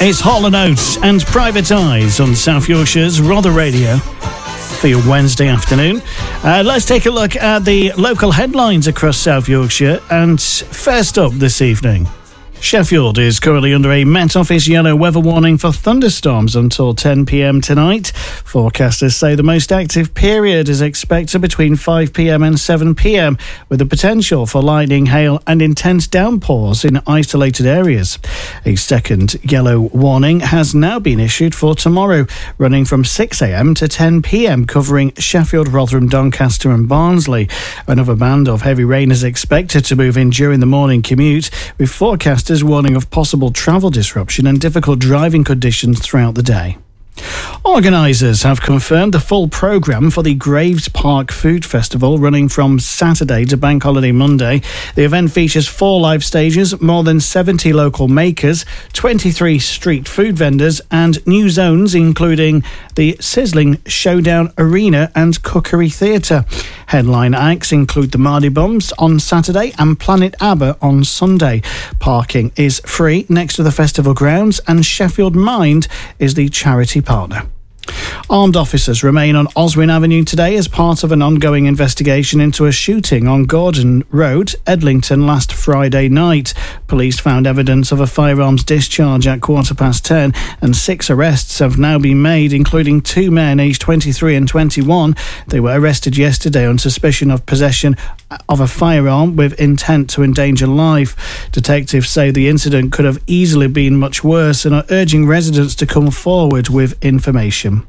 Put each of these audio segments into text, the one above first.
It's Hall & Oates and Private Eyes on South Yorkshire's Rother Radio for your Wednesday afternoon. Let's take a look at the local headlines across South Yorkshire. And first up this evening, Sheffield is currently under a Met Office yellow weather warning for thunderstorms until 10 p.m. tonight. Forecasters say the most active period is expected between 5 p.m. and 7 p.m, with the potential for lightning, hail and intense downpours in isolated areas. A second yellow warning has now been issued for tomorrow, running from 6 a.m. to 10 p.m, covering Sheffield, Rotherham, Doncaster and Barnsley. Another band of heavy rain is expected to move in during the morning commute, with forecasters warning of possible travel disruption and difficult driving conditions throughout the day. Organisers have confirmed the full programme for the Graves Park Food Festival, running from Saturday to Bank Holiday Monday. The event features 4 live stages, more than 70 local makers, 23 street food vendors and new zones including the Sizzling Showdown Arena and Cookery Theatre. Headline acts include the Mardy Bums on Saturday and Planet ABBA on Sunday. Parking is free next to the festival grounds and Sheffield Mind is the charity partner. Armed officers remain on Oswin Avenue today as part of an ongoing investigation into a shooting on Gordon Road, Edlington, last Friday night. Police found evidence of a firearms discharge at 10:15 and 6 arrests have now been made, including 2 men aged 23 and 21. They were arrested yesterday on suspicion of possession of a firearm with intent to endanger life. Detectives say the incident could have easily been much worse and are urging residents to come forward with information.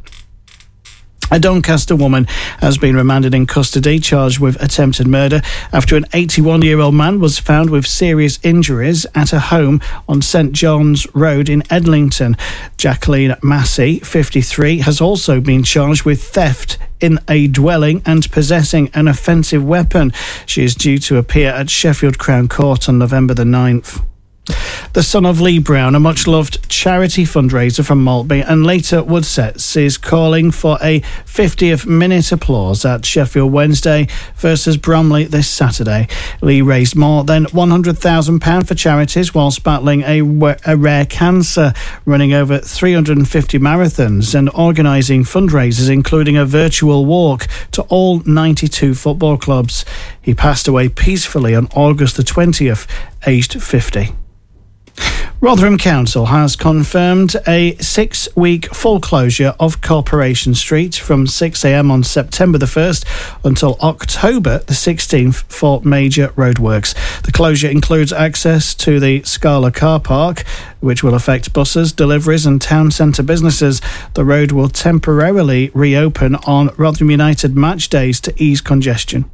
A Doncaster woman has been remanded in custody, charged with attempted murder after an 81-year-old man was found with serious injuries at a home on St John's Road in Edlington. Jacqueline Massey, 53, has also been charged with theft in a dwelling and possessing an offensive weapon. She is due to appear at Sheffield Crown Court on November the 9th. The Son of Lee Brown, a much-loved charity fundraiser from Maltby and later Woodsets, is calling for a 50th minute applause at Sheffield Wednesday versus Bromley this Saturday. Lee raised more than £100,000 for charities whilst battling a rare cancer, running over 350 marathons and organising fundraisers including a virtual walk to all 92 football clubs. He passed away peacefully on August the 20th, aged 50. Rotherham Council has confirmed a 6-week full closure of Corporation Street from 6 a.m. on September the 1st until October the 16th for major roadworks. The closure includes access to the Scala car park, which will affect buses, deliveries and town centre businesses. The road will temporarily reopen on Rotherham United match days to ease congestion.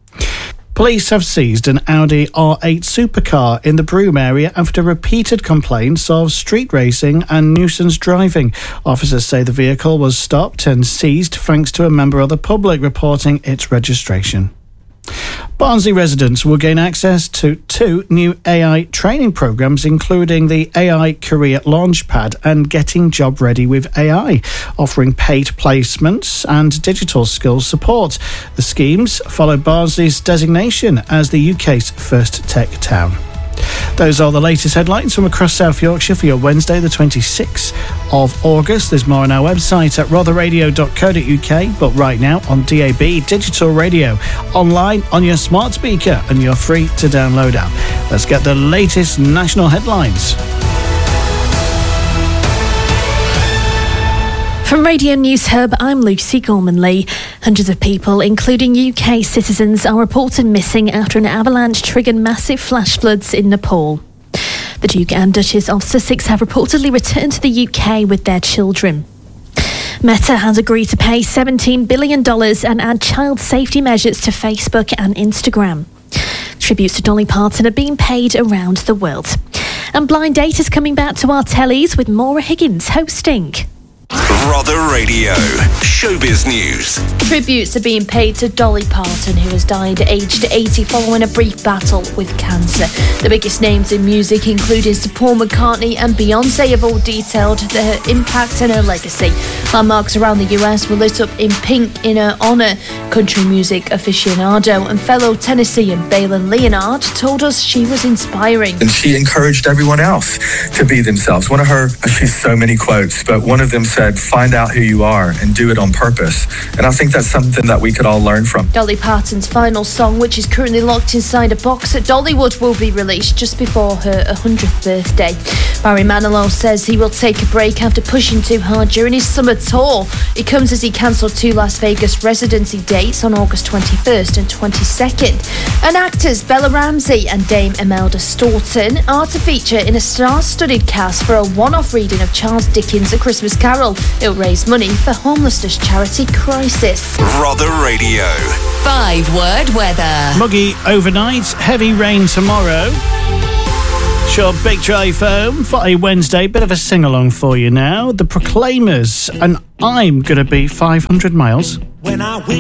Police have seized an Audi R8 supercar in the Broome area after repeated complaints of street racing and nuisance driving. Officers say the vehicle was stopped and seized thanks to a member of the public reporting its registration. Barnsley residents will gain access to 2 new AI training programmes, including the AI Career Launchpad and Getting Job Ready with AI, offering paid placements and digital skills support. The schemes follow Barnsley's designation as the UK's first tech town. Those are the latest headlines from across South Yorkshire for your Wednesday, the 26th of August. There's more on our website at rotherradio.co.uk, but right now on DAB, digital radio, online on your smart speaker and your free to download app. Let's get the latest national headlines. From Radio News Hub, I'm Lucy Gorman-Lee. Hundreds of people, including UK citizens, are reported missing after an avalanche triggered massive flash floods in Nepal. The Duke and Duchess of Sussex have reportedly returned to the UK with their children. Meta has agreed to pay $17 billion and add child safety measures to Facebook and Instagram. Tributes to Dolly Parton are being paid around the world. And Blind Date is coming back to our tellies with Maura Higgins hosting. Rother Radio. Showbiz news. Tributes are being paid to Dolly Parton, who has died aged 80 following a brief battle with cancer. The biggest names in music, including Sir Paul McCartney and Beyoncé, have all detailed her impact and her legacy. Landmarks around the US were lit up in pink in her honour. Country music aficionado and fellow Tennessean Balin Leonard told us she was inspiring. And she encouraged everyone else to be themselves. One of her, she's so many quotes, but one of them said, "Find out who you are and do it on purpose." And I think that's something that we could all learn from. Dolly Parton's final song, which is currently locked inside a box at Dollywood, will be released just before her 100th birthday. Barry Manilow says he will take a break after pushing too hard during his summer tour. It comes as he cancelled 2 Las Vegas residency dates on August 21st and 22nd. And actors Bella Ramsey and Dame Imelda Staunton are to feature in a star-studded cast for a one-off reading of Charles Dickens' A Christmas Carol. It'll raise money for homelessness charity Crisis. Rother Radio. 5-word weather. Muggy overnight, heavy rain tomorrow. Sure, big dry foam for a Wednesday. Bit of a sing-along for you now. The Proclaimers, and I'm going to be 500 miles. When I